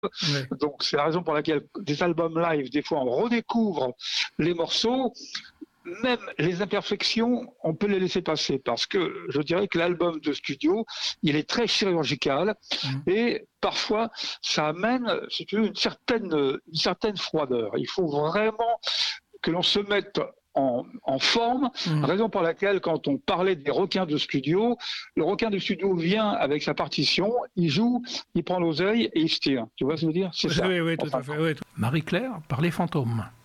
Ouais. Donc c'est la raison pour laquelle des albums live, des fois on redécouvre les morceaux. Même les imperfections, on peut les laisser passer parce que je dirais que l'album de studio, il est très chirurgical et parfois ça amène, si tu veux, une certaine froideur. Il faut vraiment que l'on se mette en forme, raison pour laquelle quand on parlait des requins de studio, le requin de studio vient avec sa partition, il joue, il prend l'oseille et il se tire. Tu vois ce que je veux dire? C'est ça. Oui, tout à fait. Oui. Marie-Claire par les fantômes.